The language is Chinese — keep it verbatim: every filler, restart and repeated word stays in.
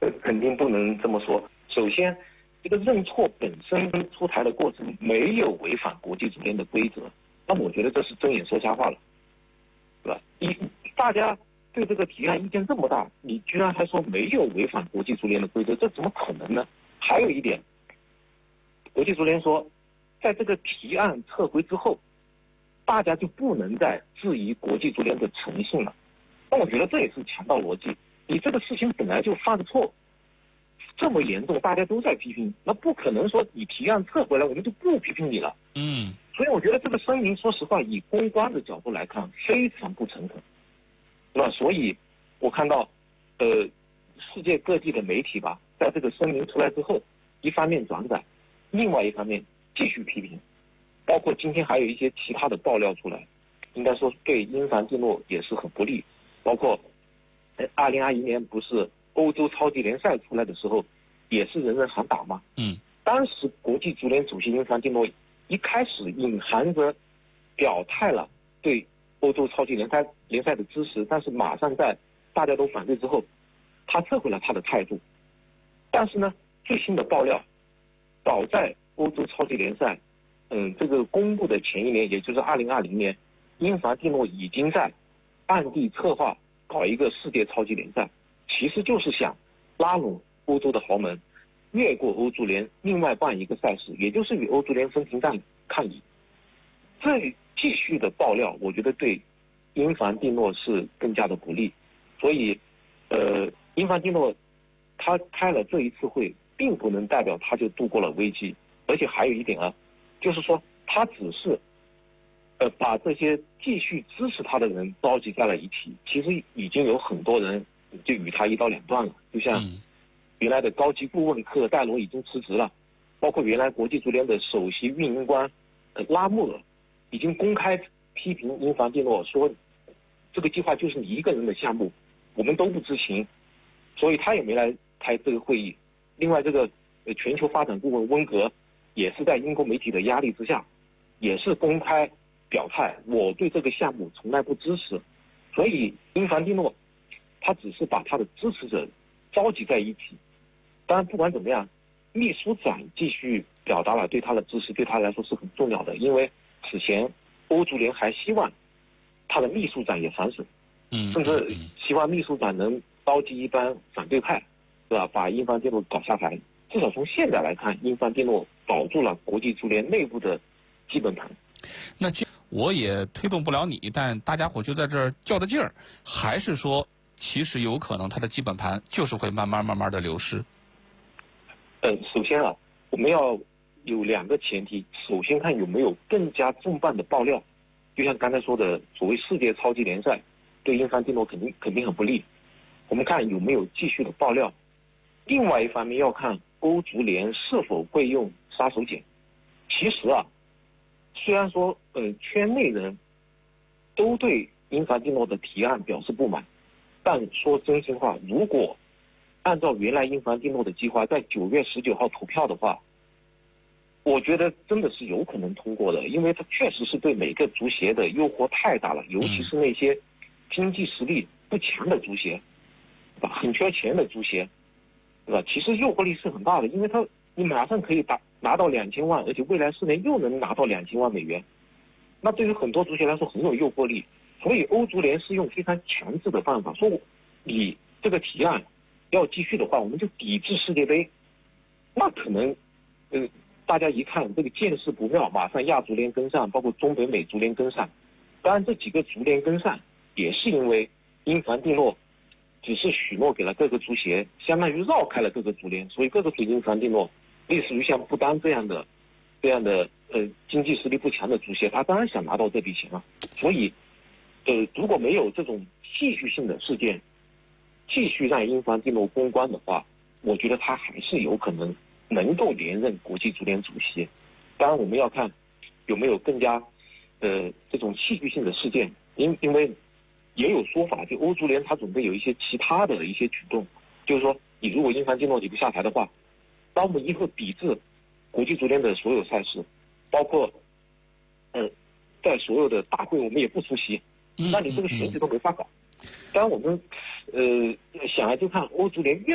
这肯定不能这么说。首先，这个认错本身出台的过程没有违反国际足联的规则，那么我觉得这是睁眼说瞎话了，对吧？一大家对这个提案意见这么大，你居然还说没有违反国际足联的规则，这怎么可能呢？还有一点，国际足联说，在这个提案撤回之后，大家就不能再质疑国际足联的诚信了。那我觉得这也是强盗逻辑。你这个事情本来就犯错，这么严重，大家都在批评，那不可能说你提案撤回来，我们就不批评你了。 嗯， 所以我觉得这个声明，说实话，以公关的角度来看，非常不诚恳。那所以，我看到，呃，世界各地的媒体吧，在这个声明出来之后，一方面转载，另外一方面继续批评，包括今天还有一些其他的爆料出来，应该说对英凡蒂诺也是很不利。包括，呃，二零二一年不是欧洲超级联赛出来的时候，也是人人喊打吗？ 嗯， 当时国际足联主席英凡蒂诺一开始隐含着表态了对欧洲超级联赛联赛的支持，但是马上在大家都反对之后，他撤回了他的态度。但是呢，最新的爆料，早在欧洲超级联赛，嗯，这个公布的前一年，也就是二零二零年，英凡蒂诺已经在暗地策划搞一个世界超级联赛，其实就是想拉拢欧洲的豪门，越过欧足联，另外办一个赛事，也就是与欧足联分庭抗抗礼。这继续的爆料，我觉得对英凡蒂诺是更加的不利。所以，呃，英凡蒂诺他开了这一次会，并不能代表他就度过了危机。而且还有一点啊，就是说他只是，呃，把这些继续支持他的人召集在了一起。其实已经有很多人就与他一刀两断了，就像原来的高级顾问科尔戴罗已经辞职了，包括原来国际足联的首席运营官呃拉穆尔已经公开批评英凡蒂诺，说这个计划就是你一个人的项目，我们都不知情，所以他也没来开这个会议。另外，这个呃全球发展顾问温格也是在英国媒体的压力之下，也是公开表态，我对这个项目从来不支持。所以英凡蒂诺他只是把他的支持者召集在一起。当然，不管怎么样，秘书长继续表达了对他的支持，对他来说是很重要的，因为此前欧足联还希望他的秘书长也反水， 嗯， 甚至希望秘书长能召集一帮反对派，对吧？把英凡蒂诺搞下台。至少从现在来看，英凡蒂诺保住了国际足联内部的基本盘。 那其实我也推动不了你，但大家伙就在这儿较着劲儿，还是说，其实有可能他的基本盘就是会慢慢慢慢的流失。 嗯，首先啊，我们要有两个前提，首先看有没有更加重磅的爆料，就像刚才说的，所谓世界超级联赛对英凡蒂诺肯定肯定很不利，我们看有没有继续的爆料。另外一方面要看欧足联是否会用杀手锏。其实啊，虽然说呃圈内人都对英凡蒂诺的提案表示不满，但说真心话，如果按照原来英凡蒂诺的计划，在九月十九号投票的话，我觉得真的是有可能通过的，因为它确实是对每个足协的诱惑太大了，尤其是那些经济实力不强的足协，对吧？很缺钱的足协，对吧？其实诱惑力是很大的，因为它你马上可以打拿到两千万，而且未来四年又能拿到两千万美元，那对于很多足协来说很有诱惑力。所以欧足联是用非常强制的办法，说你这个提案要继续的话，我们就抵制世界杯。那可能，呃，大家一看这个见势不妙，马上亚足联跟上，包括中北美足联跟上。当然，这几个足联跟上，也是因为英凡蒂诺只是许诺给了各个足协，相当于绕开了各个足联，所以各个足英凡蒂诺，类似于像不丹这样的、这样的呃经济实力不强的足协，他当然想拿到这笔钱啊。所以，呃，如果没有这种继续性的事件，继续让英凡蒂诺攻关的话，我觉得他还是有可能能够连任国际足联主席。当然，我们要看有没有更加呃这种戏剧性的事件，因因为也有说法，就欧足联他准备有一些其他的一些举动，就是说，你如果英凡蒂诺你不下台的话，那我们以后抵制国际足联的所有赛事，包括呃在所有的大会我们也不出席，那你这个选举都没法搞。当然，我们呃想来就看欧足联愿